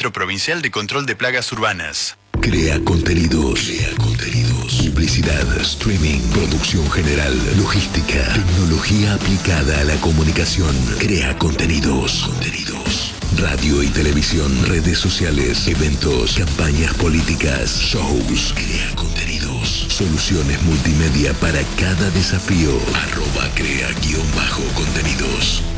Centro Provincial de Control de Plagas Urbanas. Crea contenidos. Publicidad, streaming, producción general, logística, tecnología aplicada a la comunicación. Crea contenidos. Radio y televisión, redes sociales, eventos, campañas políticas, shows. Crea contenidos. Soluciones multimedia para cada desafío. @crea_contenidos.